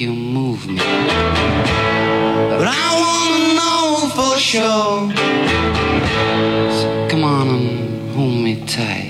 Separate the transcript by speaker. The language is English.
Speaker 1: you move me. But I wanna know for sure. So come on and hold me tight.